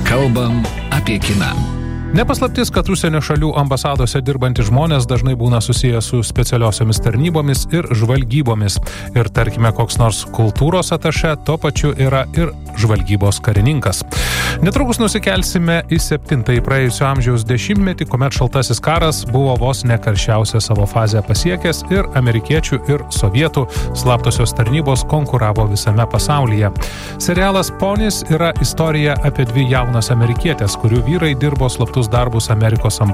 Kalbam apie kiną. Nepaslaptis, kad užsienio šalių ambasadose dirbantys žmonės dažnai būna susiję su specialiosiomis tarnybomis ir žvalgybomis. Ir tarkime, koks nors kultūros atašė tuo pačiu yra ir žvalgybos karininkas. Netrukus nusikelsime į 7-ąjį praėjusio amžiaus dešimtmetį, kuomet šaltasis karas buvo vos ne karščiausią savo fazę pasiekęs ir amerikiečių ir sovietų slaptosios tarnybos konkuravo visame pasaulyje. Serialas Ponis yra istorija apie dvi jaunas amerikietės, kurių vyrai dirbo slaptus darbus Amerikos ambasadoje